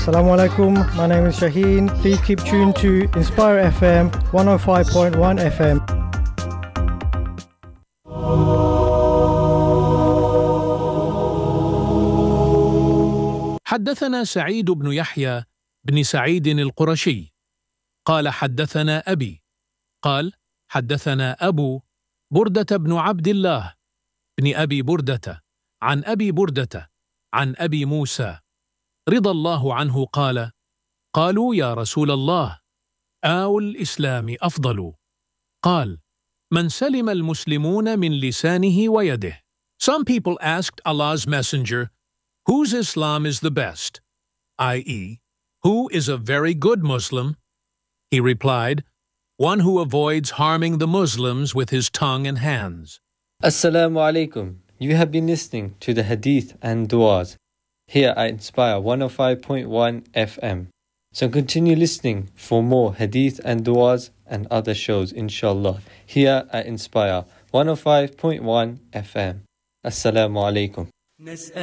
Assalamu alaikum. My name is Shaheen. Please keep tuned to Inspire FM 105.1 FM. حدثنا سعيد بن يحيى بن سعيد القرشي قال حدثنا أبي قال حدثنا أبو بردة بن عبد الله بن أبي بردة عن أبي بردة عن أبي موسى رضي الله عنه قال قالوا يا رسول الله آو الإسلام أفضل قال من سلم المسلمون من لسانه ويده. Some people asked Allah's Messenger, whose Islam is the best, i.e., who is a very good Muslim? He replied, one who avoids harming the Muslims with his tongue and hands. Assalamu alaikum. You have been listening to the Hadith and Du'as here at Inspire 105.1 FM. So continue listening for more Hadith and Du'as and other shows, inshallah, here at Inspire 105.1 FM. Assalamu alaikum.